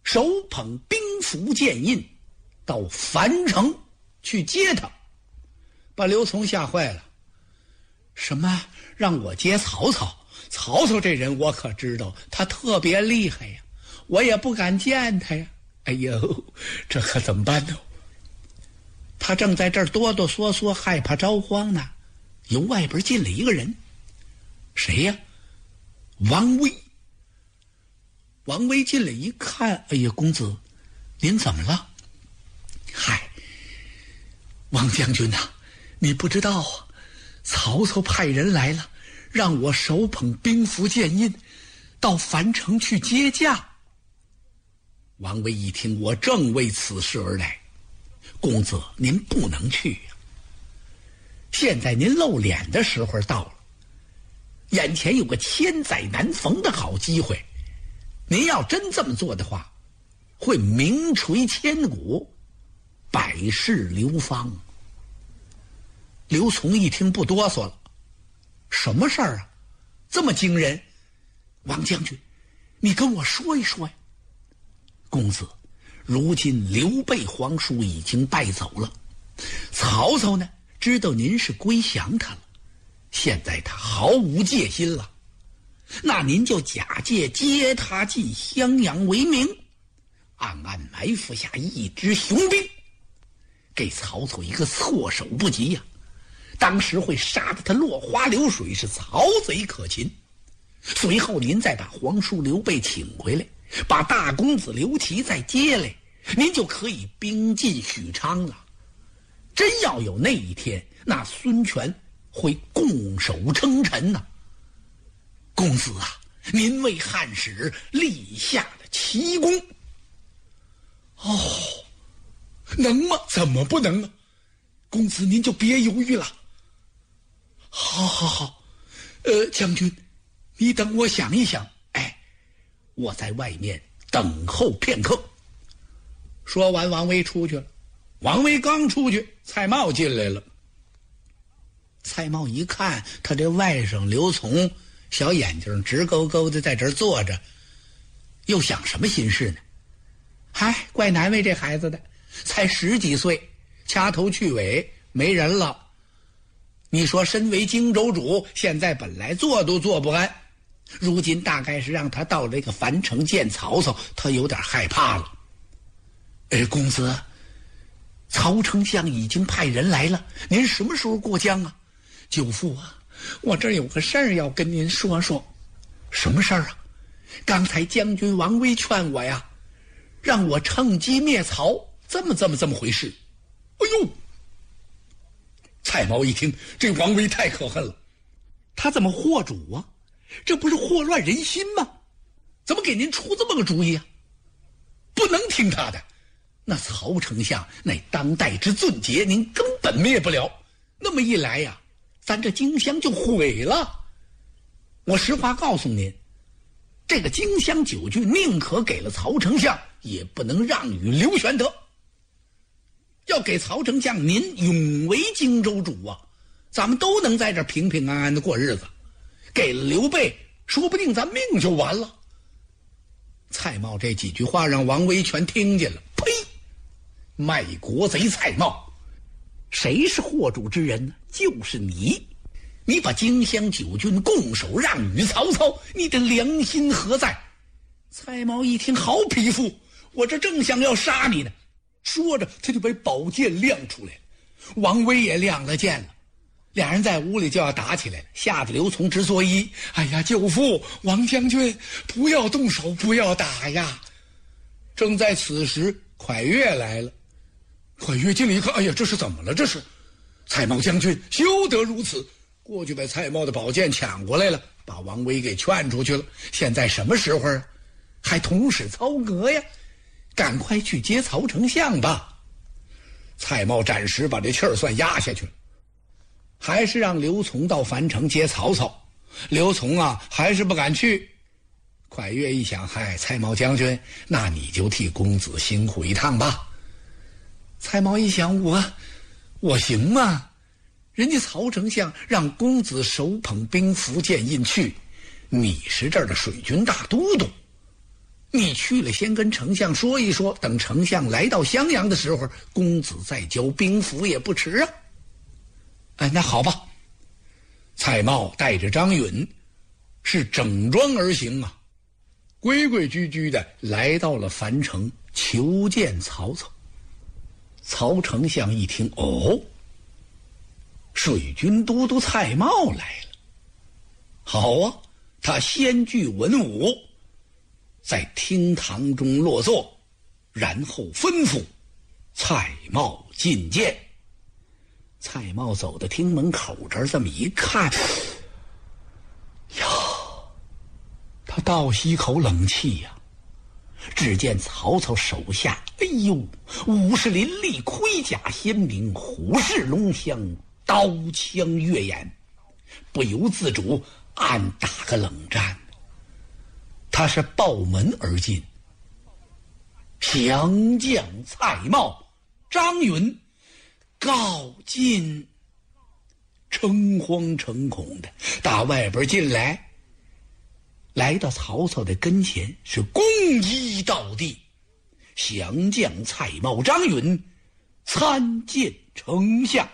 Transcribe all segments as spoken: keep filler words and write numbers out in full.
手捧兵符剑印，到樊城去接他。把刘琮吓坏了。什么让我接曹操？曹操这人我可知道，他特别厉害呀，我也不敢见他呀。哎呦，这可怎么办呢？他正在这儿哆哆嗦嗦，害怕着慌呢，由外边进了一个人。谁呀？王威。王威进来一看，哎呀，公子您怎么了？嗨，王将军呐、啊，你不知道啊，曹操派人来了，让我手捧兵符剑印到樊城去接驾。王威一听，我正为此事而来，公子您不能去呀、啊。现在您露脸的时候到了，眼前有个千载难逢的好机会，您要真这么做的话，会名垂千古，百世流芳。刘琮一听不哆嗦了，什么事儿啊？这么惊人？王将军，你跟我说一说呀。公子，如今刘备皇叔已经败走了，曹操呢知道您是归降他了，现在他毫无戒心了，那您就假借接他进襄阳为名，暗暗埋伏下一支雄兵，给曹操一个措手不及呀、啊！当时会杀得他落花流水，是曹贼可擒。随后您再把皇叔刘备请回来，把大公子刘琦再接来，您就可以兵进许昌了。真要有那一天，那孙权会拱手称臣呐、啊！公子啊，您为汉室立下了奇功。哦，能吗？怎么不能呢？公子您就别犹豫了。好好好，呃，将军，你等我想一想。哎，我在外面等候片刻。说完，王威出去了。王威刚出去，蔡瑁进来了。蔡瑁一看他这外甥刘琮，小眼睛直勾勾的在这儿坐着，又想什么心事呢？嗨，怪难为这孩子的，才十几岁，掐头去尾没人了。你说身为荆州主，现在本来坐都坐不安，如今大概是让他到这个樊城见曹操，他有点害怕了。哎，公子，曹丞相已经派人来了，您什么时候过江啊？舅父啊，我这儿有个事儿要跟您说说。什么事儿啊？刚才将军王威劝我呀，让我趁机灭曹，这么这么这么回事。哎呦！蔡瑁一听，这王威太可恨了，他怎么祸主啊？这不是祸乱人心吗？怎么给您出这么个主意啊？不能听他的，那曹丞相乃当代之俊杰，您根本灭不了。那么一来呀，咱这荆襄就毁了。我实话告诉您，这个荆襄九郡宁可给了曹丞相，也不能让与刘玄德。要给曹丞相您永为荆州主啊，咱们都能在这平平安安的过日子。给了刘备，说不定咱命就完了。蔡瑁这几句话让王威全听见了。呸！卖国贼蔡瑁，谁是祸主之人呢？就是你。你把荆襄九郡拱手让与曹操，你的良心何在？蔡瑁一听，好匹夫，我这正想要杀你呢。说着他就把宝剑亮出来了，王威也亮了剑了，俩人在屋里就要打起来了，吓得刘琮直作揖。哎呀，舅父，王将军，不要动手，不要打呀！正在此时，蒯越来了。蒯越进来一看，哎呀，这是怎么了？这是蔡瑁将军休得如此，过去把蔡瑁的宝剑抢过来了，把王威给劝出去了。现在什么时候啊？还同时操戈呀？赶快去接曹丞相吧！蔡瑁暂时把这气儿算压下去了，还是让刘琮到樊城接曹操。刘琮啊，还是不敢去。蒯越一想，嗨，蔡瑁将军，那你就替公子辛苦一趟吧。蔡瑁一想，我我行吗？人家曹丞相让公子手捧兵符剑印去，你是这儿的水军大都督， 你去了先跟丞相说一说，等丞相来到襄阳的时候，公子再交兵符也不迟啊。哎，那好吧。蔡瑁带着张允是整装而行啊，规规矩矩的来到了樊城求见曹操。曹丞相一听，哦，水军都督蔡瑁来了。好啊，他先具文武，在厅堂中落座，然后吩咐蔡瑁觐见。蔡瑁走到厅门口这儿，这么一看，呀，他倒吸口冷气呀。只见曹操手下，哎呦，武士林立，盔甲鲜明，虎视龙骧，刀枪跃眼，不由自主暗打个冷战。他是抱门而进，降将蔡瑁、张允告进，诚惶诚恐的打外边进来，来到曹操的跟前，是恭依到地，降将蔡瑁、张允参见丞相。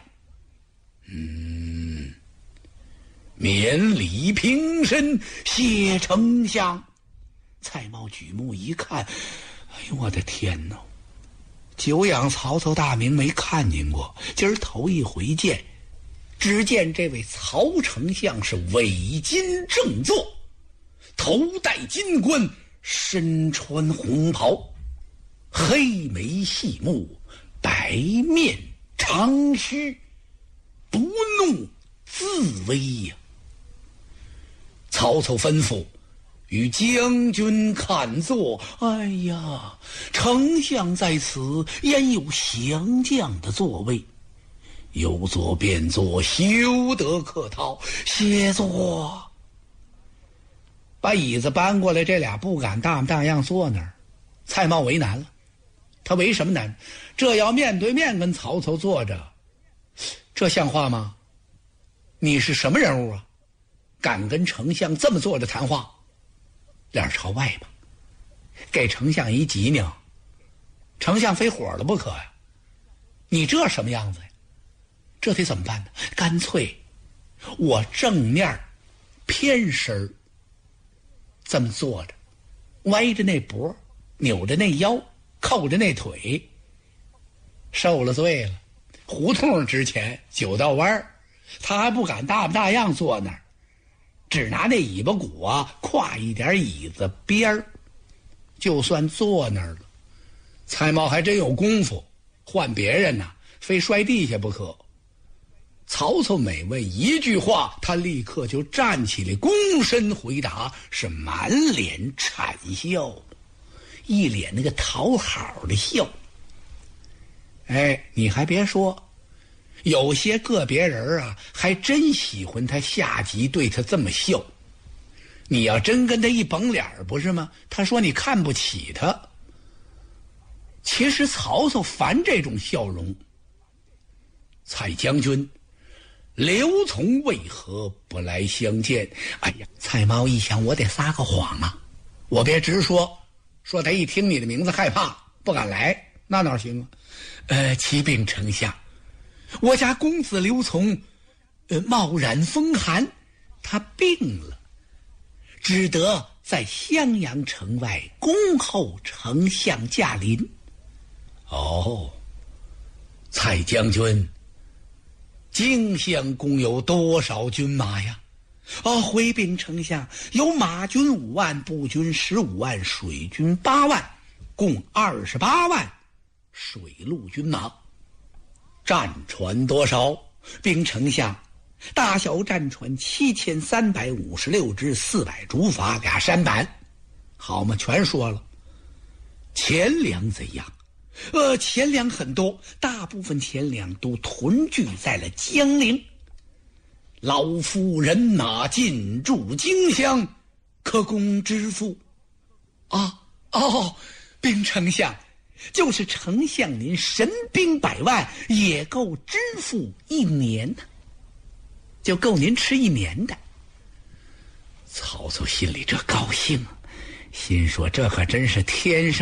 嗯，免礼平身，谢丞相。蔡瑁举目一看，哎呦我的天哪！久仰曹操大名没看见过，今儿头一回见。只见这位曹丞相是伪金正坐，头戴金冠，身穿红袍，黑眉细目，白面长须，不怒自威呀。曹操吩咐与将军看坐。哎呀，丞相在此，焉有降将的座位？有座便坐，休得客套，歇坐。把椅子搬过来，这俩不敢大模大样坐那儿。蔡瑁为难了，他为什么难？这要面对面跟曹操坐着，这像话吗？你是什么人物啊？敢跟丞相这么坐着谈话？脸朝外吧，给丞相一急呢，丞相非火了不可呀！你这什么样子呀？这得怎么办呢？干脆我正面偏身这么坐着，歪着那脖，扭着那腰，扣着那腿，受了罪了。胡同之前九道弯，他还不敢大不大样坐那儿，只拿那尾巴骨啊跨一点椅子边儿，就算坐那儿了。蔡瑁还真有功夫，换别人呐、啊，非摔地下不可。曹操每问一句话，他立刻就站起来，躬身回答，是满脸谄笑，一脸那个讨好的笑。哎，你还别说，有些个别人啊，还真喜欢他下级对他这么笑。你要真跟他一绷脸，不是吗？他说你看不起他。其实曹操烦这种笑容。蔡将军，刘琮为何不来相见？哎呀，蔡瑁一想，我得撒个谎啊，我别直说，说他一听你的名字害怕，不敢来，那哪行啊？呃，启禀丞相，我家公子刘琮，呃，冒染风寒，他病了，只得在襄阳城外恭候丞相驾临。哦，蔡将军，荆襄共有多少军马呀？啊，回禀丞相，有马军五万，步军十五万，水军八万，共二十八万水陆军马。战船多少？禀丞相，大小战船七千三百五十六只，四百竹筏，俩舢板。好嘛，全说了。钱粮怎样？呃，钱粮很多，大部分钱粮都屯聚在了江陵。老夫人马进驻荆襄，可供支付。啊，哦，禀丞相，就是丞相您神兵百万，也够支付一年呢，就够您吃一年的。曹操心里这高兴啊， 心说这可真是天上